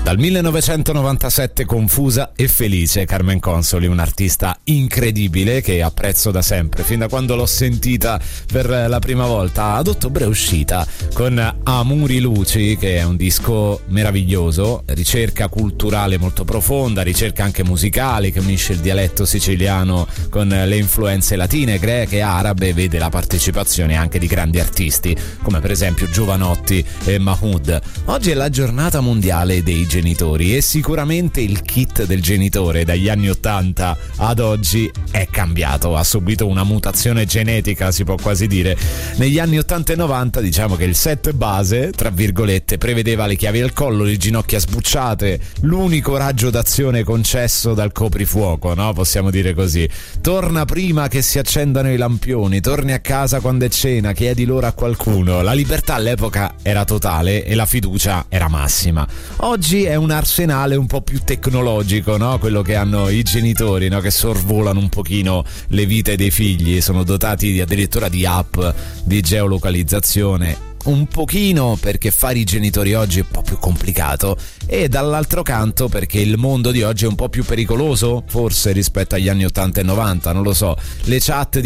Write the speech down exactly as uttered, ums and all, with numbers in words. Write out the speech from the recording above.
Dal millenovecentonovantasette Confusa e felice, Carmen Consoli, un'artista incredibile che apprezzo da sempre, fin da quando l'ho sentita per la prima volta. Ad ottobre è uscita con Amuri Luci, che è un disco meraviglioso, ricerca culturale molto profonda, ricerca anche musicale, che unisce il dialetto siciliano con le influenze latine, greche, arabe, vede la partecipazione anche di grandi artisti come per esempio Giovanotti e Mahmood. Oggi è la giornata mondiale dei genitori e sicuramente il kit del genitore dagli anni ottanta ad oggi è cambiato, ha subito una mutazione genetica, si può quasi dire. Negli anni ottanta e novanta diciamo che il set base, tra virgolette, prevedeva le chiavi al collo, le ginocchia sbucciate, l'unico raggio d'azione concesso dal coprifuoco, no? Possiamo dire così. Torna prima che si accendano i lampioni, torni a casa quando è cena, chiedi l'ora a qualcuno. La libertà all'epoca era totale e la fiducia era massima. Oggi è un arsenale un po' più tecnologico, no? Quello che hanno i genitori, no? Che sorvolano un pochino le vite dei figli, sono dotati addirittura di app di geolocalizzazione, un pochino perché fare i genitori oggi è un po' più complicato e dall'altro canto perché il mondo di oggi è un po' più pericoloso forse rispetto agli anni ottanta e novanta, non lo so. Le chat